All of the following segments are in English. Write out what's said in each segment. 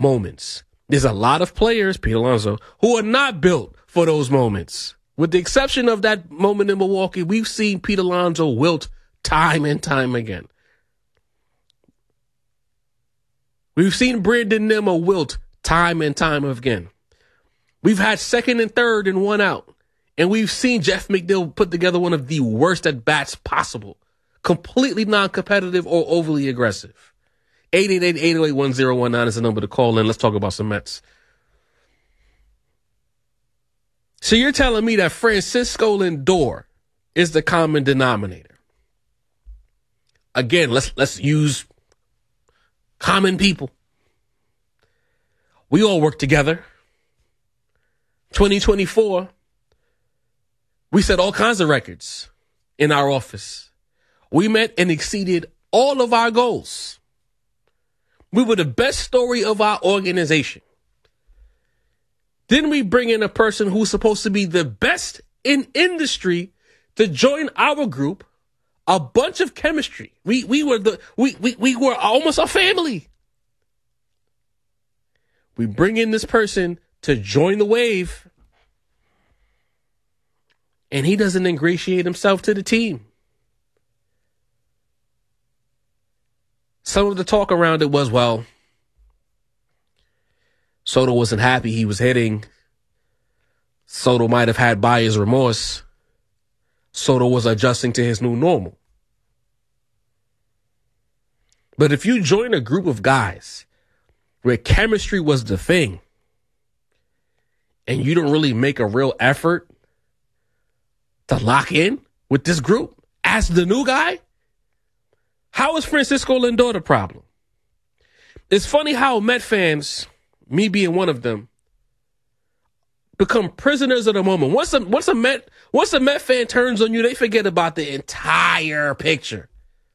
moments. There's a lot of players, Pete Alonso, who are not built for those moments. With the exception of that moment in Milwaukee, we've seen Pete Alonso wilt time and time again. We've seen Brandon Nimmo wilt time and time again. We've had second and third and one out. And we've seen Jeff McNeil put together one of the worst at-bats possible. Completely non-competitive or overly aggressive. 888-808-1019 is the number to call in. Let's talk about some Mets. So you're telling me that Francisco Lindor is the common denominator. Again, let's use common people. We all work together. 2024, we set all kinds of records in our office. We met and exceeded all of our goals. We were the best story of our organization. Then we bring in a person who's supposed to be the best in industry to join our group. A bunch of chemistry. We were almost a family. We bring in this person to join the wave, and he doesn't ingratiate himself to the team. Some of the talk around it was, well, Soto wasn't happy he was hitting. Soto might have had buyer's remorse. Soto was adjusting to his new normal. But if you join a group of guys where chemistry was the thing, and you don't really make a real effort to lock in with this group as the new guy, how is Francisco Lindor the problem? It's funny how Met fans, me being one of them, become prisoners of the moment. Once a Met fan turns on you, they forget about the entire picture.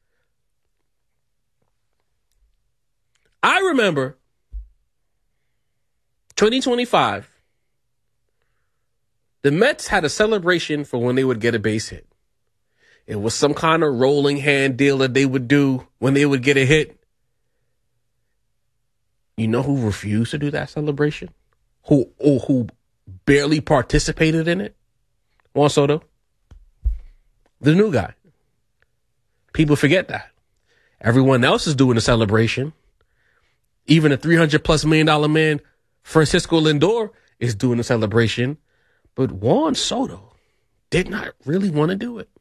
I remember 2025, the Mets had a celebration for when they would get a base hit. It was some kind of rolling hand deal that they would do when they would get a hit. You know who refused to do that celebration? Who barely participated in it? Juan Soto. The new guy. People forget that. Everyone else is doing a celebration. Even a $300+ million man, Francisco Lindor, is doing a celebration. But Juan Soto did not really want to do it.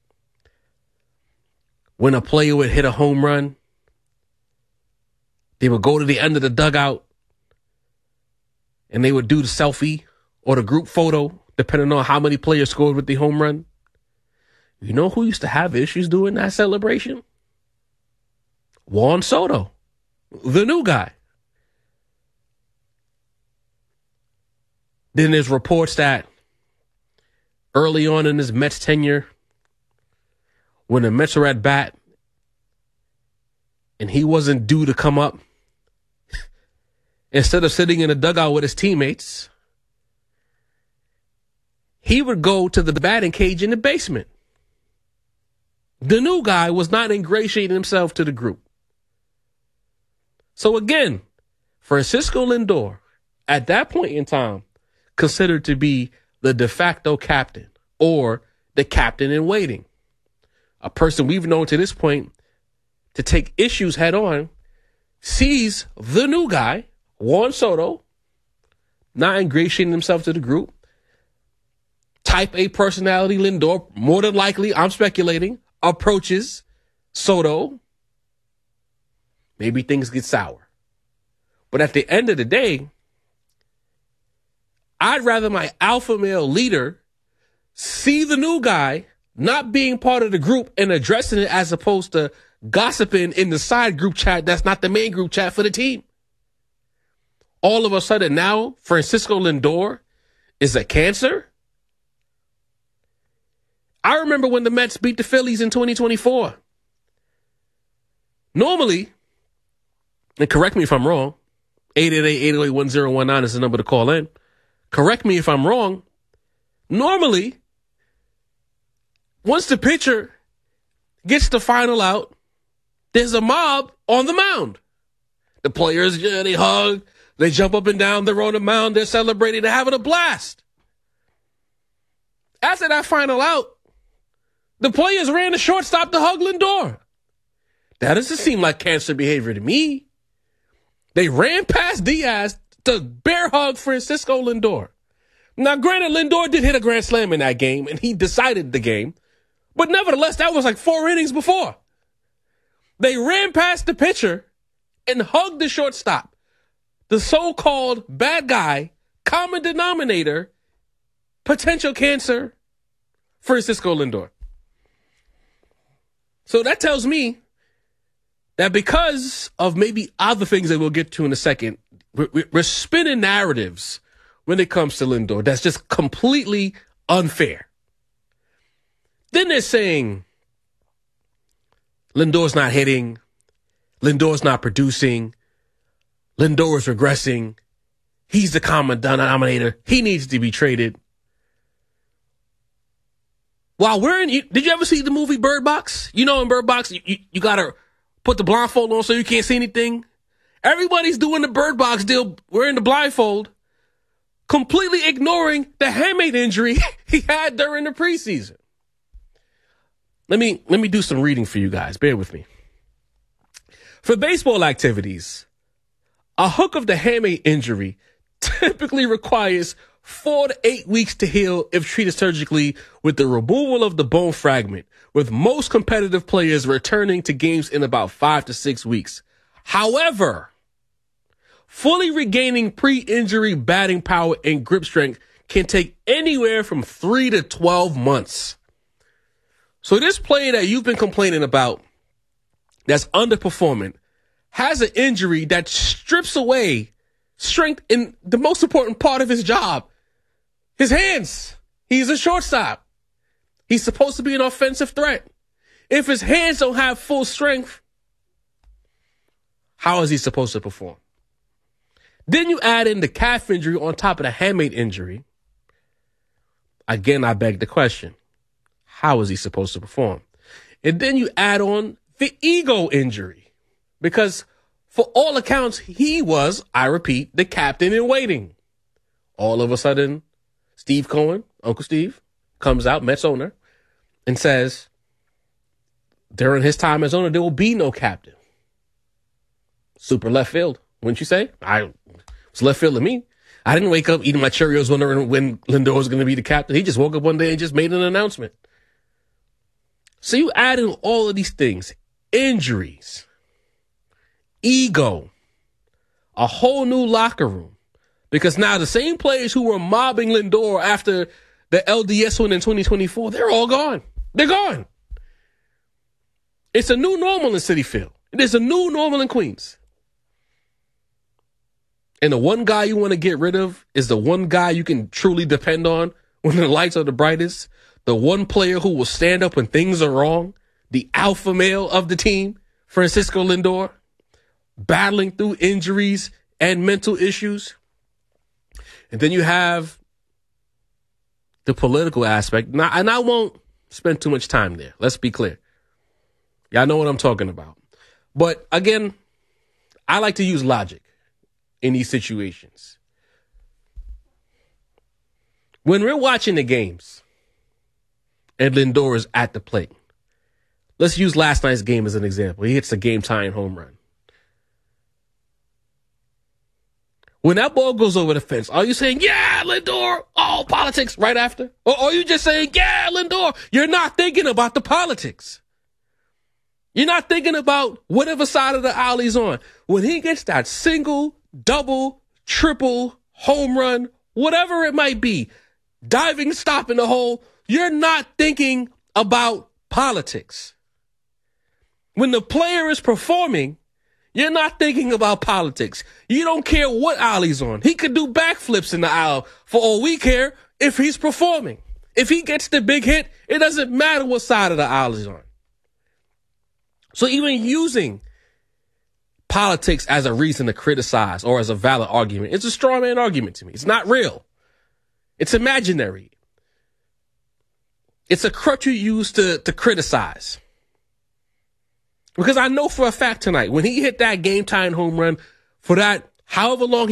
When a player would hit a home run, they would go to the end of the dugout and they would do the selfie or the group photo, depending on how many players scored with the home run. You know who used to have issues doing that celebration? Juan Soto, the new guy. Then there's reports that early on in his Mets tenure, when the Mets were at bat and he wasn't due to come up, instead of sitting in a dugout with his teammates, he would go to the batting cage in the basement. The new guy was not ingratiating himself to the group. So again, Francisco Lindor, at that point in time, considered to be the de facto captain or the captain in waiting. A person we've known to this point to take issues head on, sees the new guy, Juan Soto, not ingratiating himself to the group. Type A personality Lindor, more than likely, I'm speculating, approaches Soto. Maybe things get sour. But at the end of the day, I'd rather my alpha male leader see the new guy not being part of the group and addressing it as opposed to gossiping in the side group chat that's not the main group chat for the team. All of a sudden now, Francisco Lindor is a cancer? I remember when the Mets beat the Phillies in 2024. Normally, and correct me if I'm wrong, 888-808-1019 is the number to call in. Correct me if I'm wrong. Normally, once the pitcher gets the final out, there's a mob on the mound. The players, they hug. They jump up and down, they're on the mound, they're celebrating, they're having a blast. After that final out, the players ran the shortstop to hug Lindor. That doesn't seem like cancer behavior to me. They ran past Diaz to bear hug Francisco Lindor. Now, granted, Lindor did hit a grand slam in that game, and he decided the game. But nevertheless, that was like 4 innings before. They ran past the pitcher and hugged the shortstop. The so-called bad guy, common denominator, potential cancer, Francisco Lindor. So that tells me that because of maybe other things that we'll get to in a second, we're spinning narratives when it comes to Lindor. That's just completely unfair. Then they're saying Lindor's not hitting, Lindor's not producing, Lindor is regressing, he's the common denominator, he needs to be traded. While did you ever see the movie Bird Box? You know, in Bird Box, you gotta put the blindfold on so you can't see anything. Everybody's doing the Bird Box deal, wearing the blindfold, completely ignoring the hamate injury he had during the preseason. Let me do some reading for you guys. Bear with me. For baseball activities, a hook of the hamate injury typically requires 4 to 8 weeks to heal if treated surgically with the removal of the bone fragment, with most competitive players returning to games in about 5 to 6 weeks. However, fully regaining pre-injury batting power and grip strength can take anywhere from 3 to 12 months. So this player that you've been complaining about that's underperforming has an injury that strips away strength in the most important part of his job, his hands. He's a shortstop. He's supposed to be an offensive threat. If his hands don't have full strength, how is he supposed to perform? Then you add in the calf injury on top of the hamate injury. Again, I beg the question, how is he supposed to perform? And then you add on the ego injury, because for all accounts, he was, I repeat, the captain in waiting. All of a sudden, Steve Cohen, Uncle Steve, comes out, Mets owner, and says, during his time as owner, there will be no captain. Super left field, wouldn't you say? It's left field to me. I didn't wake up eating my Cheerios wondering when Lindor was going to be the captain. He just woke up one day and just made an announcement. So you add in all of these things, injuries, ego, a whole new locker room, because now the same players who were mobbing Lindor after the LDS win in 2024, they're all gone. They're gone. It's a new normal in Citi Field. It is a new normal in Queens. And the one guy you want to get rid of is the one guy you can truly depend on when the lights are the brightest. The one player who will stand up when things are wrong. The alpha male of the team, Francisco Lindor, battling through injuries and mental issues. And then you have the political aspect. Now, and I won't spend too much time there. Let's be clear. Y'all know what I'm talking about. But again, I like to use logic in these situations. When we're watching the games and Lindor is at the plate, let's use last night's game as an example. He hits a game-tying home run. When that ball goes over the fence, are you saying, yeah, Lindor, oh, politics right after? Or are you just saying, yeah, Lindor? You're not thinking about the politics. You're not thinking about whatever side of the aisle he's on. When he gets that single, double, triple, home run, whatever it might be, diving stop in the hole, you're not thinking about politics. When the player is performing, you're not thinking about politics. You don't care what aisle he's on. He could do backflips in the aisle for all we care if he's performing. If he gets the big hit, it doesn't matter what side of the aisle he's on. So even using politics as a reason to criticize or as a valid argument, it's a straw man argument to me. It's not real. It's imaginary. It's a crutch you use to criticize. Because I know for a fact tonight, when he hit that game-tying home run for that however long